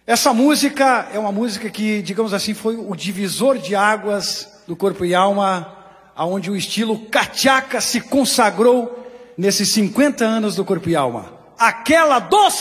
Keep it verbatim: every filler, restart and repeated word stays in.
Essa música é uma música que, digamos assim, foi o divisor de águas do Corpo e Alma, aonde o estilo cachaca se consagrou nesses cinquenta anos do Corpo e Alma. Aquela doce